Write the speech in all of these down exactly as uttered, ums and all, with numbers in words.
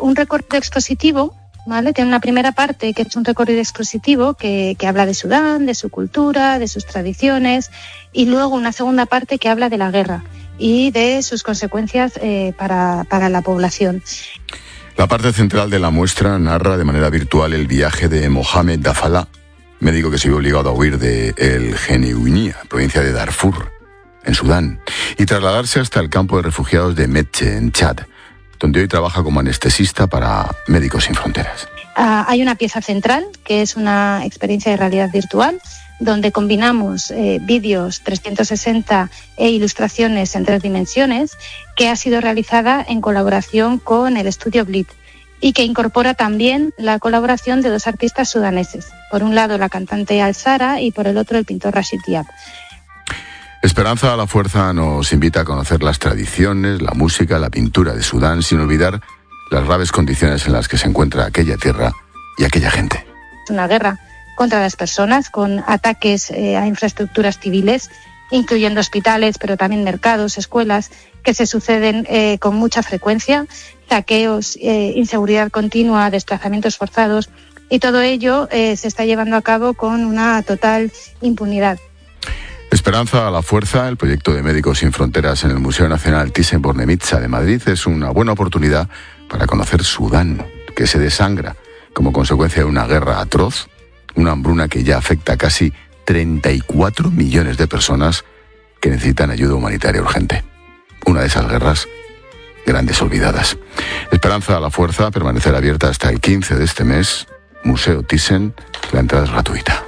un recorrido expositivo, ¿vale? Tiene una primera parte que es un recorrido expositivo que, que habla de Sudán, de su cultura, de sus tradiciones, y luego una segunda parte que habla de la guerra y de sus consecuencias eh, para, para la población. La parte central de la muestra narra de manera virtual el viaje de Mohamed Dafala, médico que se vio obligado a huir de El Geneouinia, provincia de Darfur, en Sudán, y trasladarse hasta el campo de refugiados de Metche, en Chad, donde hoy trabaja como anestesista para Médicos Sin Fronteras. Uh, hay una pieza central, que es una experiencia de realidad virtual, donde combinamos eh, vídeos trescientos sesenta e ilustraciones en tres dimensiones, que ha sido realizada en colaboración con el estudio Blit y que incorpora también la colaboración de dos artistas sudaneses. Por un lado, la cantante Al-Sara y por el otro, el pintor Rashid Diab. Esperanza a la Fuerza nos invita a conocer las tradiciones, la música, la pintura de Sudán, sin olvidar las graves condiciones en las que se encuentra aquella tierra y aquella gente. Una guerra contra las personas, con ataques eh, a infraestructuras civiles, incluyendo hospitales, pero también mercados, escuelas, que se suceden eh, con mucha frecuencia, saqueos, eh, inseguridad continua, desplazamientos forzados, y todo ello eh, se está llevando a cabo con una total impunidad. Esperanza a la Fuerza, el proyecto de Médicos Sin Fronteras en el Museo Nacional Thyssen-Bornemisza de Madrid, es una buena oportunidad para conocer Sudán, que se desangra como consecuencia de una guerra atroz, una hambruna que ya afecta a casi treinta y cuatro millones de personas que necesitan ayuda humanitaria urgente. Una de esas guerras grandes olvidadas. Esperanza a la Fuerza permanecerá abierta hasta el quince de este mes. Museo Thyssen, la entrada es gratuita.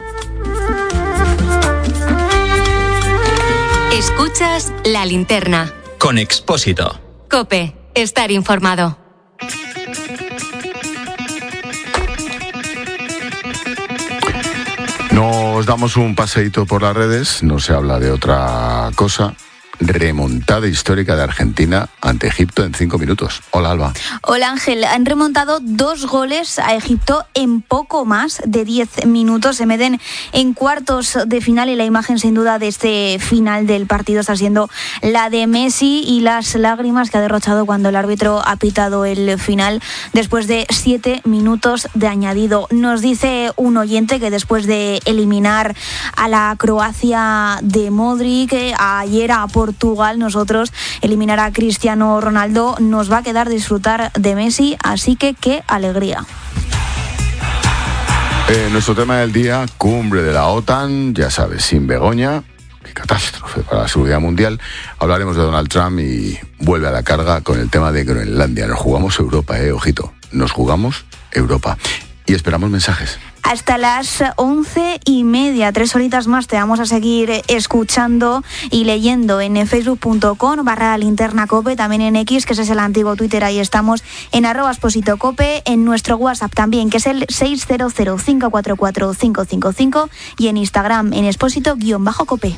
Escuchas La Linterna. Con Expósito. COPE. Estar informado. Nos damos un paseíto por las redes, no se habla de otra cosa. Remontada histórica de Argentina ante Egipto en cinco minutos. Hola, Alba. Hola, Ángel. Han remontado dos goles a Egipto en poco más de diez minutos. Se meten en cuartos de final y la imagen, sin duda, de este final del partido está siendo la de Messi y las lágrimas que ha derrochado cuando el árbitro ha pitado el final después de siete minutos de añadido. Nos dice un oyente que después de eliminar a la Croacia de Modric, ayer a por Portugal, nosotros eliminar a Cristiano Ronaldo, nos va a quedar disfrutar de Messi, así que qué alegría. Eh, nuestro tema del día, cumbre de la OTAN, ya sabes, sin Begoña, qué catástrofe para la seguridad mundial. Hablaremos de Donald Trump y vuelve a la carga con el tema de Groenlandia. Nos jugamos Europa, eh, ojito, nos jugamos Europa. Y esperamos mensajes. Hasta las once y media, tres horitas más, te vamos a seguir escuchando y leyendo en facebook.com barra linterna cope, también en X, que ese es el antiguo Twitter, ahí estamos, en arroba Expósito Cope, en nuestro WhatsApp también, que es el seis cero cero, cinco cuatro cuatro, cinco cinco cinco, y en Instagram en Expósito-Cope.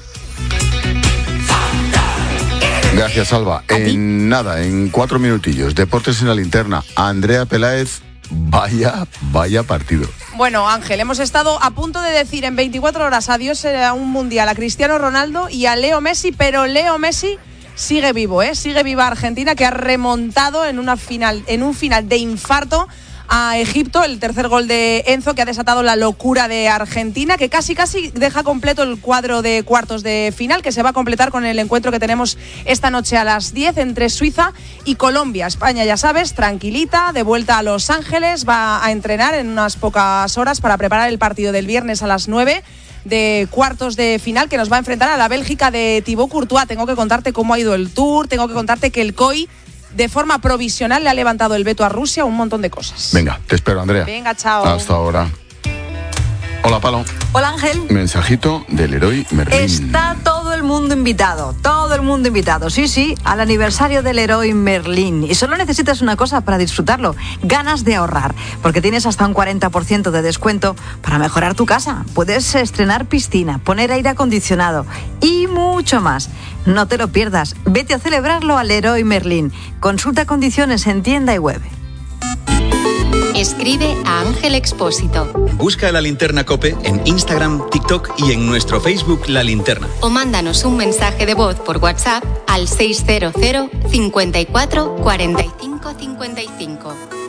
Gracias, Alba. En nada, en cuatro minutillos, deportes en la linterna. Andrea Peláez, vaya, vaya partido. Bueno, Ángel, hemos estado a punto de decir en veinticuatro horas adiós a un mundial a Cristiano Ronaldo y a Leo Messi, pero Leo Messi sigue vivo, ¿eh? Sigue viva Argentina, que ha remontado en una final, en un final de infarto a Egipto, el tercer gol de Enzo, que ha desatado la locura de Argentina, que casi casi deja completo el cuadro de cuartos de final, que se va a completar con el encuentro que tenemos esta noche a las diez entre Suiza y Colombia. España, ya sabes, tranquilita, de vuelta a Los Ángeles, va a entrenar en unas pocas horas para preparar el partido del viernes a las nueve de cuartos de final, que nos va a enfrentar a la Bélgica de Thibaut Courtois. Tengo que contarte cómo ha ido el tour, tengo que contarte que el C O I de forma provisional le ha levantado el veto a Rusia, un montón de cosas. Venga, te espero, Andrea. Venga, chao. Hasta ahora. Hola, Palo. Hola, Ángel. Mensajito del Leroy Merlin. Está todo el mundo invitado, todo el mundo invitado, sí, sí, al aniversario del Leroy Merlin. Y solo necesitas una cosa para disfrutarlo, ganas de ahorrar, porque tienes hasta un cuarenta por ciento de descuento para mejorar tu casa. Puedes estrenar piscina, poner aire acondicionado y mucho más. No te lo pierdas, vete a celebrarlo al Leroy Merlin. Consulta condiciones en tienda y web. Escribe a Ángel Expósito. Busca La Linterna COPE en Instagram, TikTok y en nuestro Facebook La Linterna. O mándanos un mensaje de voz por WhatsApp al seis cero cero, cincuenta y cuatro, cuarenta y cinco, cincuenta y cinco.